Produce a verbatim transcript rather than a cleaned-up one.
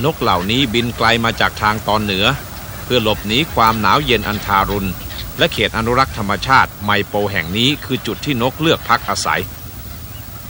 นกเหล่านี้บินไกลมาจากทางตอนเหนือเพื่อหลบหนีความหนาวเย็นอันทารุณและเขตอนุรักษ์ธรรมชาติไมโปแห่งนี้คือจุดที่นกเลือกพักอาศัย